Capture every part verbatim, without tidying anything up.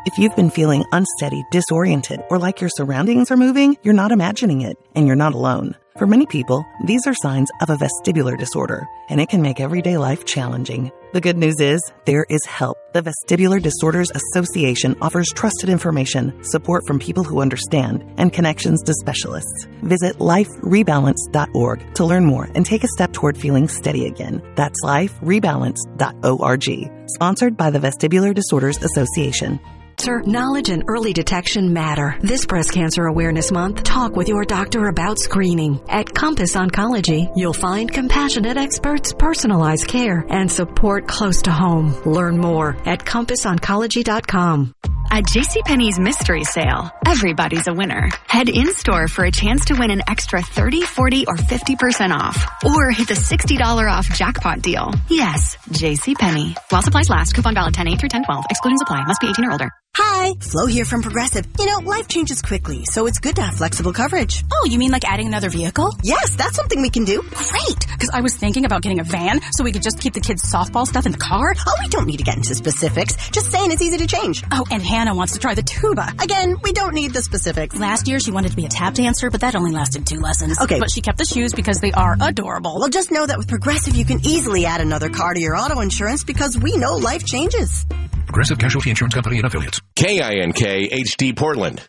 If you've been feeling unsteady, disoriented, or like your surroundings are moving, you're not imagining it, and you're not alone. For many people, these are signs of a vestibular disorder, and it can make everyday life challenging. The good news is, there is help. The Vestibular Disorders Association offers trusted information, support from people who understand, and connections to specialists. Visit life rebalance dot org to learn more and take a step toward feeling steady again. That's life rebalance dot org. Sponsored by the Vestibular Disorders Association. Sir, knowledge and early detection matter. This Breast Cancer Awareness Month, talk with your doctor about screening. At Compass Oncology, you'll find compassionate experts, personalized care, and support close to home. Learn more at compass oncology dot com. At JCPenney's Mystery Sale, everybody's a winner. Head in-store for a chance to win an extra thirty, forty, or fifty percent off. Or hit the sixty dollars off jackpot deal. Yes, JCPenney. While supplies last, coupon valid ten eight through ten twelve. Exclusions apply. Must be eighteen or older. Hi, Flo here from Progressive. You know, life changes quickly, so it's good to have flexible coverage. Oh, you mean like adding another vehicle? Yes, that's something we can do. Great, because I was thinking about getting a van so we could just keep the kids' softball stuff in the car. Oh, we don't need to get into specifics. Just saying it's easy to change. Oh, and Hannah wants to try the tuba. Again, we don't need the specifics. Last year, she wanted to be a tap dancer, but that only lasted two lessons. Okay. But she kept the shoes because they are adorable. Well, just know that with Progressive, you can easily add another car to your auto insurance because we know life changes. Progressive Casualty Insurance Company and Affiliates. K I N K H D Portland.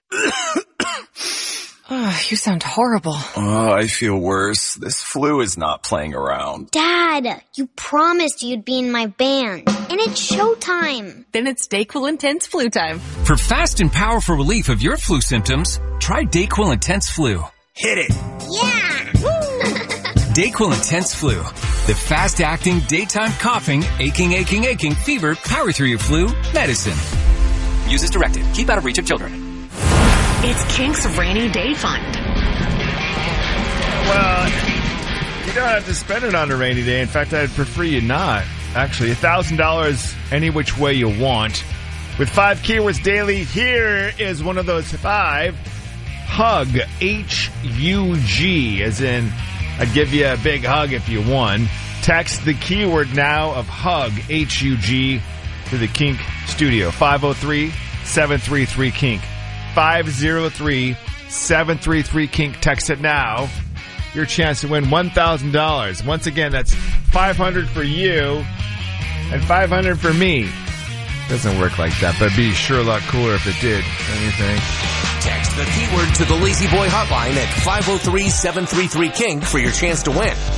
Oh, you sound horrible. Oh, I feel worse. This flu is not playing around. Dad, you promised you'd be in my band. And it's showtime. Then it's DayQuil Intense Flu time. For fast and powerful relief of your flu symptoms, try DayQuil Intense Flu. Hit it. Yeah. Woo. DayQuil Intense Flu. The fast-acting, daytime coughing, aching, aching, aching, fever, power through your flu medicine. Use as directed. Keep out of reach of children. It's Kink's Rainy Day Fund. Well, you don't have to spend it on a rainy day. In fact, I'd prefer you not. Actually, one thousand dollars any which way you want. With five keywords daily, here is one of those five. Hug. H U G, as in, I'd give you a big hug if you won. Text the keyword now of hug, H U G, to the Kink studio. five oh three, seven three three, KINK. five oh three, seven three three, KINK. Text it now. Your chance to win one thousand dollars. Once again, that's five hundred dollars for you and five hundred dollars for me. Doesn't work like that, but it'd be sure a lot cooler if it did. Don't you think? Text the keyword to the Lazy Boy hotline at five oh three, seven three three, KINK for your chance to win.